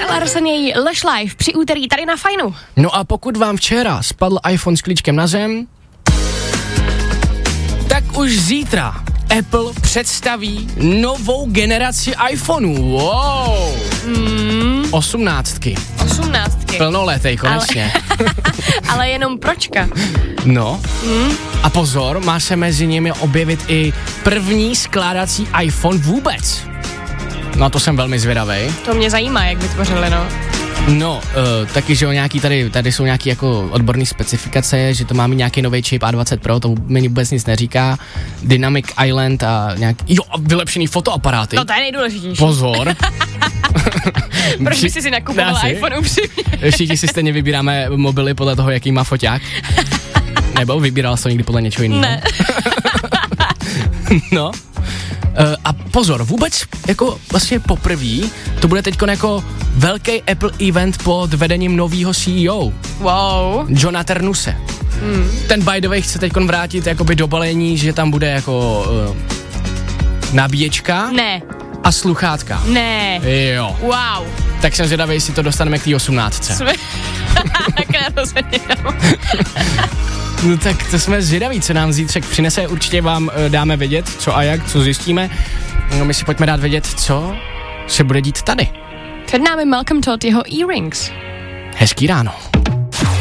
Larseněj Lush Life při úterý tady na Fajnu. No a pokud vám včera spadl iPhone s klíčkem na zem, tak už zítra Apple představí novou generaci iPhoneů. Wow! 18. Plnoletej, konečně. Ale jenom pročka. No. A pozor, má se mezi nimi objevit i první skládací iPhone vůbec. No to jsem velmi zvědavej. To mě zajímá, jak vytvořili, no. No, taky, že nějaký tady jsou nějaký jako odborný specifikace, že to má mít nějaký nový čip A20 Pro, to mi vůbec nic neříká. Dynamic Island a a vylepšený fotoaparáty. No to je nejdůležitější. Pozor. Proč by si nakupoval iPhone upřímně? Všichni si stejně vybíráme mobily podle toho, jaký má foťák. Nebo vybíral jsi to někdy podle něčeho jiného? Ne. No. A pozor, vůbec jako vlastně poprvé to bude teďko jako velký Apple event pod vedením novýho CEO. Wow. Johna Ternuse. Ten by the way chce teďkon vrátit jakoby do balení, že tam bude jako nabíječka. Ne. A sluchátka. Ne. Jo. Wow. Tak jsem zvědavý, jestli to dostaneme k té 18. No tak to jsme zvědaví, co nám zítřek přinese, určitě vám dáme vědět, co a jak, co zjistíme. No my si pojďme dát vědět, co se bude dít tady. Před námi Malcolm Todd, jeho Earrings. Hezký ráno.